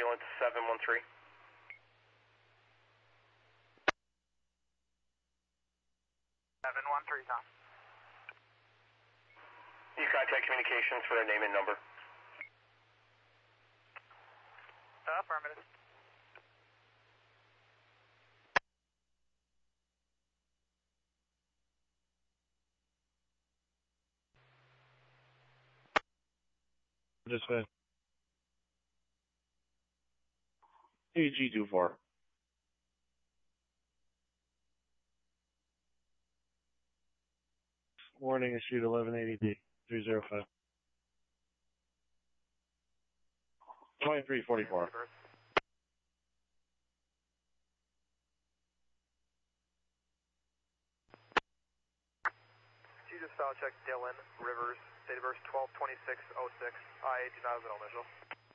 Dylan 713. 713, Tom. You contact communications for their name and number. Affirmative. Dispatch. AG24. Warning issued 1180D 305. 2344. You just spell check Dylan Rivers, date of birth 12/26/06. IA do not have an initial.